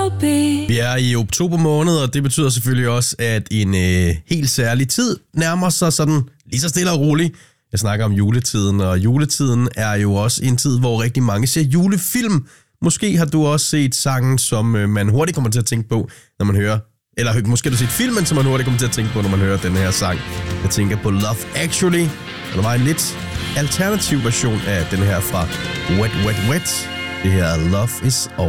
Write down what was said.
Vi er i oktober måned, og det betyder selvfølgelig også, at en helt særlig tid nærmer sig sådan lige så stille og roligt. Jeg snakker om juletiden, og juletiden er jo også en tid, hvor rigtig mange ser julefilm. Måske har du også set sangen, som man hurtigt kommer til at tænke på, når man hører... Eller måske har du set filmen, som man hurtigt kommer til at tænke på, når man hører den her sang. Jeg tænker på Love Actually, og der var en lidt alternativ version af den her fra Wet Wet Wet. Det her Love Is All